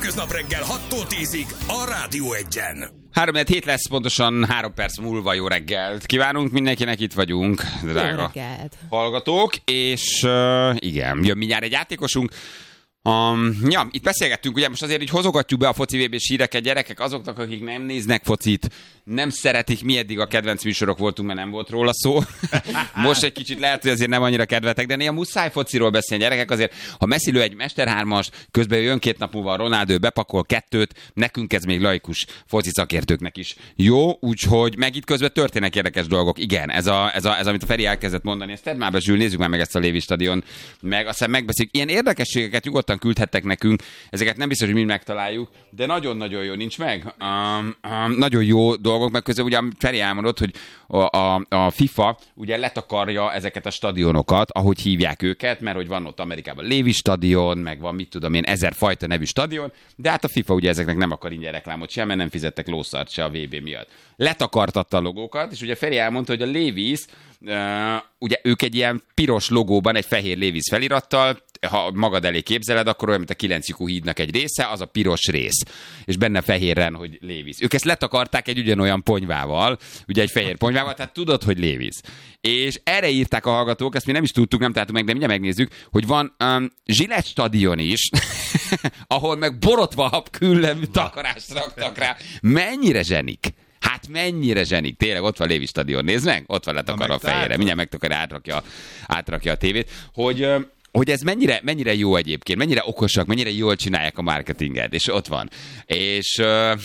Hétköznap reggel 6-tól 10-ig a Rádió Egyen. 3-7 lesz, pontosan 3 perc múlva. Jó reggelt kívánunk mindenkinek, itt vagyunk, drága hallgatók, és igen, jön mindjárt egy játékosunk. Itt beszélgettünk, ugye most azért így hozogatjuk be a foci VB-s híreket, gyerekek, azoknak, akik nem néznek focit, nem szeretik, mi eddig a kedvenc műsorok voltunk, mert nem volt róla szó. Most egy kicsit lehet, hogy azért nem annyira kedveltek, de néha muszáj fociról beszélni, gyerekek, azért, ha Messi lő egy mesterhármas, közben jön 2 nap múlva a Ronaldo, bepakol 2, nekünk ez még laikus foci szakértőknek is jó, úgyhogy meg itt közben történnek érdekes dolgok. Igen, ez amit a Feri elkezdett mondani, ezt tedd már be, Zsül, nézzük már meg ezt a Lévi stadion, meg aztán megbeszéljük. Ilyen érdekességeket nyugodtan küldhettek nekünk, ezeket nem biztos, hogy mind megtaláljuk, de nagyon-nagyon jó, nincs meg? Nagyon jó dolgok, meg közben ugye Feri elmondott, hogy a FIFA ugye letakarja ezeket a stadionokat, ahogy hívják őket, mert hogy van ott Amerikában Lévi stadion, meg van mit tudom én, 1000 fajta nevű stadion, de hát a FIFA ugye ezeknek nem akar ingyen reklámot sem, mert nem fizettek lószart se a VB miatt. Letakartatta a logókat, és ugye Feri elmondta, hogy a Levi's, ugye ők egy ilyen piros logóban, egy fehér Levi's felirattal, ha magad elé képzeled, akkor olyan, mint a 9 lyukú hídnak egy része, az a piros rész. És benne fehérren, hogy Levi's. Ők ezt letakarták egy ugyanolyan ponyvával, ugye egy fehér ponyvával, tehát tudod, hogy Levi's. És erre írták a hallgatók, ezt mi nem is tudtuk, nem találtuk meg, de mindjárt megnézzük, hogy van Gillette stadion is, ahol meg borotva külön takarást raktak rá. Mennyire zsenik? Hát mennyire zsenik. Tényleg ott van Lévi stadion, nézd meg, ott van letakarva a fejére. Mindjárt megtakarja, átrakja a tévét, hogy ez mennyire jó egyébként, mennyire okosak, mennyire jól csinálják a marketinget, és ott van. És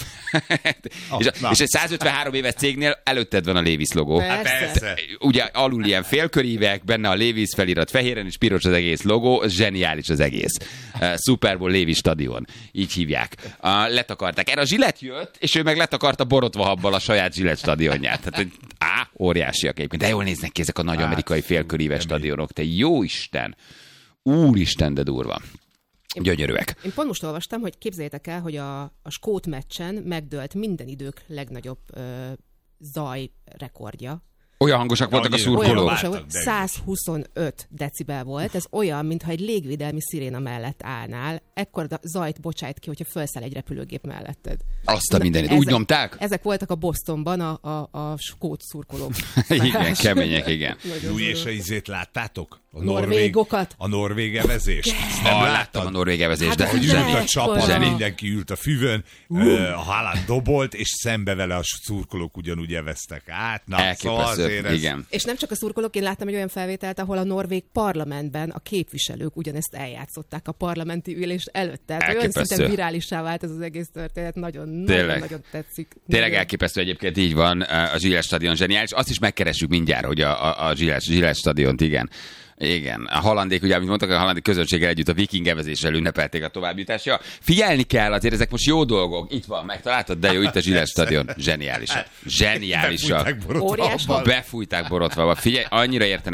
egy 153 éves cégnél előtted van a Levi's logó. Persze. Ugye alul ilyen félkörívek, benne a Levi's felirat fehéren, és piros az egész logó, zseniális az egész. Super Bowl Lévi stadion, így hívják. Letakarták. Erre a Gillette jött, és ő meg letakarta borotva habbal a saját Gillette stadionját. Tehát, óriásiak egyébként. De jól néznek ki ezek a nagy amerikai félköríves stadionok. Te jó Isten! Úristen, de durva. Gyönyörűek. Én pont most olvastam, hogy képzeljétek el, hogy a skót meccsen megdőlt minden idők legnagyobb zaj rekordja. Olyan hangosak voltak a szurkolók. 125 decibel volt. Ez olyan, mintha egy légvédelmi sziréna mellett állnál. Ekkor zajt bocsájt ki, hogyha felszáll egy repülőgép melletted. Azt a mindenit. Úgy nyomták? Ezek voltak a Bostonban a skót szurkolók. Igen, kemények, igen. Új, és a izét láttátok? A norvégokat. A norvég evezést. Láttam a norvég evezést, de hogy ült a csapat, mindenki ült a füvön, a Haaland dobolt, és szembe vele a szurkolók ugyanúgy eveztek át. Elképesztő, igen. És nem csak a szurkolók, én láttam egy olyan felvételt, ahol a norvég parlamentben a képviselők ugyanezt eljátszották a parlamenti ülés előtt. Tehát olyan szinten virálissá vált ez az egész történet, nagyon tetszik. Tényleg elképesztő, egyébként így van, a Gillette stadion zseniális. Azt is megkeressük mindjárt, hogy a Gillette stadiont, igen. Igen, a hollandék, ugye, amit mondtak, a hollandék közönséggel együtt a viking evezéssel ünnepelték a továbbjutást. Ja, figyelni kell, azért ezek most jó dolgok. Itt van, megtaláltad, de jó, itt a Gillette stadion. Zseniálisak. Befújták borotva. Befújták borotva. Figyelj, annyira értenek